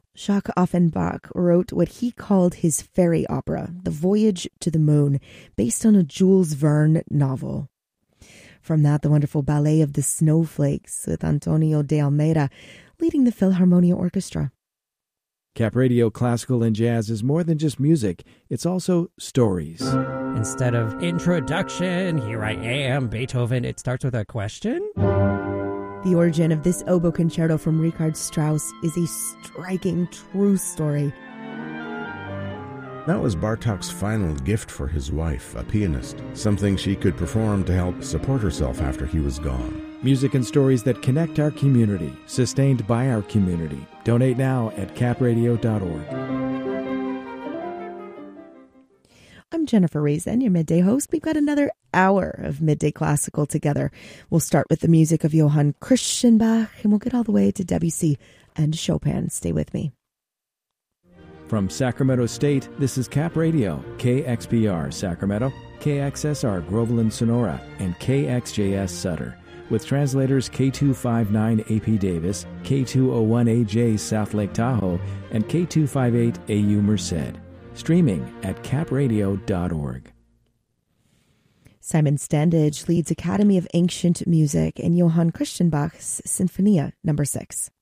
Jacques Offenbach wrote what he called his fairy opera, The Voyage to the Moon, based on a Jules Verne novel. From that, the wonderful Ballet of the Snowflakes with Antonio de Almeida leading the Philharmonia Orchestra. Cap Radio Classical and Jazz is more than just music. It's also stories. Instead of introduction, here I am, Beethoven, it starts with a question? The origin of this oboe concerto from Richard Strauss is a striking true story. That was Bartók's final gift for his wife, a pianist, something she could perform to help support herself after he was gone. Music and stories that connect our community, sustained by our community. Donate now at capradio.org. I'm Jennifer Reason, your midday host. We've got another hour of Midday Classical together. We'll start with the music of Johann Christian Bach, and we'll get all the way to Debussy and Chopin. Stay with me. From Sacramento State, this is Cap Radio, KXPR Sacramento, KXSR Groveland Sonora, and KXJS Sutter, with translators K259AP Davis, K201AJ South Lake Tahoe, and K258AU Merced. Streaming at capradio.org. Simon Standage leads Academy of Ancient Music in Johann Christian Bach's Sinfonia No. 6.